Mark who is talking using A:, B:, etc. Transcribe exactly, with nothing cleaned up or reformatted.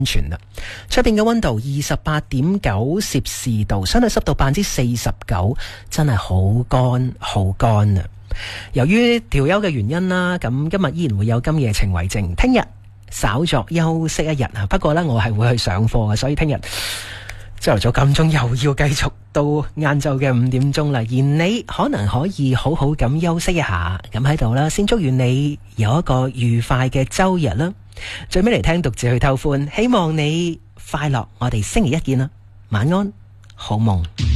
A: 全啦。出邊嘅溫度二十八點九攝氏度，相對濕度百分之四十九，真係好乾好乾啊！由於調休嘅原因啦，咁今日依然會有今夜情為證，聽日稍作休息一日啊。不過呢，我係會去上課嘅，所以聽日朝頭早咁鐘又要繼續到晏晝嘅五點鐘啦。而你可能可以好好咁休息一下，咁喺度啦，先祝願你有一個愉快嘅周日啦。最尾嚟聽獨自去偷歡，希望你快樂。我哋星期一見啦，晚安，好夢。